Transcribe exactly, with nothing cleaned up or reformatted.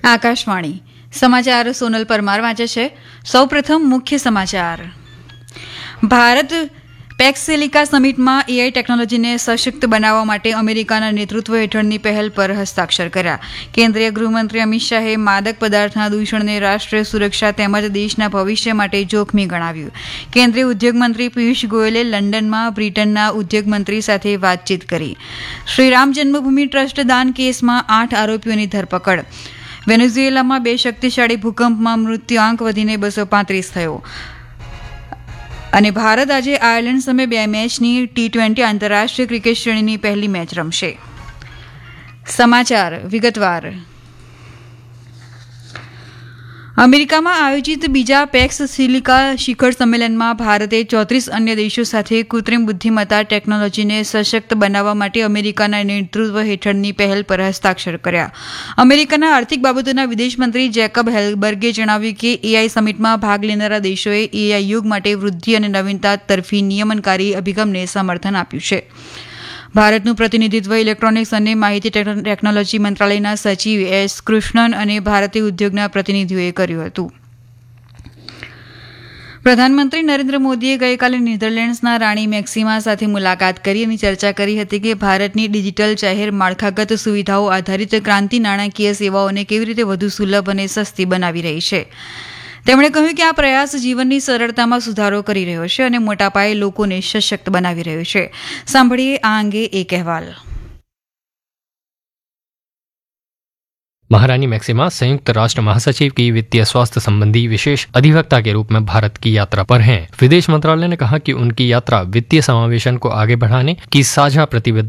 આકાશવાણી સમાચાર સોનલ પરમાર વાંચે છે. સૌપ્રથમ મુખ્ય સમાચાર. ભારત પેક્સિલિકા સમિટમાં એઆઈ ટેકનોલોજીને સશક્ત બનાવવા માટે અમેરિકાના નેતૃત્વ હેઠળની પહેલ પર હસ્તાક્ષર કર્યા. કેન્દ્રીય ગૃહમંત્રી અમિત શાહે માદક પદાર્થના દૂષણને રાષ્ટ્રીય સુરક્ષા તેમજ દેશના ભવિષ્ય માટે જોખમી ગણાવ્યું. કેન્દ્રીય ઉદ્યોગ મંત્રી પિયુષ ગોયલે લંડનમાં બ્રિટનના ઉદ્યોગ મંત્રી સાથે વાતચીત કરી. શ્રીરામ જન્મભૂમિ ટ્રસ્ટ દાન કેસમાં આઠ આરોપીઓની ધરપકડ. વેનેઝુએલામાં બે શક્તિશાળી ભૂકંપમાં મૃત્યુઆંક વધીને બસો પાંત્રીસ થયો. અને ભારત આજે આયર્લેન્ડ સામે બે મેચની ટી ટ્વેન્ટી આંતરરાષ્ટ્રીય ક્રિકેટ શ્રેણીની પહેલી મેચ રમશે. સમાચાર વિગતવાર. અમેરિકામાં આયોજિત બીજા પેક્સ સિલિકા શિખર સંમેલનમાં ભારતે ચોત્રીસ અન્ય દેશો સાથે કૃત્રિમ બુદ્ધિમત્તા ટેકનોલોજીને સશક્ત બનાવવા માટે અમેરિકાના નેતૃત્વ હેઠળની પહેલ પર હસ્તાક્ષર કર્યા. અમેરિકાના આર્થિક બાબતોના વિદેશ મંત્રી જેકબ હેલબર્ગે જણાવ્યું કે એઆઈ સમિટમાં ભાગ લેનારા દેશોએ એઆઈ યુગ માટે વૃદ્ધિ અને નવીનતા તરફી નિયમનકારી અભિગમને સમર્થન આપ્યું છે. ભારતનું પ્રતિનિધિત્વ ઇલેક્ટ્રોનિક્સ અને માહિતી ટેકનોલોજી મંત્રાલયના સચિવ એસ કૃષ્ણન અને ભારતીય ઉદ્યોગના પ્રતિનિધિઓએ કર્યું હતું. પ્રધાનમંત્રી નરેન્દ્ર મોદીએ ગઈકાલે નેધરલેન્ડ્સના રાણી મેક્સિમા સાથે મુલાકાત કરી અને ચર્ચા કરી હતી કે ભારતની ડિજિટલ જાહેર માળખાગત સુવિધાઓ આધારિત ક્રાંતિ નાણાકીય સેવાઓને કેવી રીતે વધુ સુલભ અને સસ્તી બનાવી રહી છે. તેમણે કહ્યું કે આ પ્રયાસ જીવનની સરળતામાં સુધારો કરી રહ્યો છે અને મોટા પાયે લોકોને સશક્ત બનાવી રહ્યો છે. સાંભળીએ આ અંગે એક અહેવાલ. महारानी मैक्सिमा संयुक्त राष्ट्र महासचिव की वित्तीय स्वास्थ्य संबंधी विशेष अधिवक्ता के रूप में भारत की यात्रा पर हैं. विदेश मंत्रालय ने कहा कि उनकी यात्रा वित्तीय समावेशन को आगे बढ़ाने की साझा प्रतिबद्धता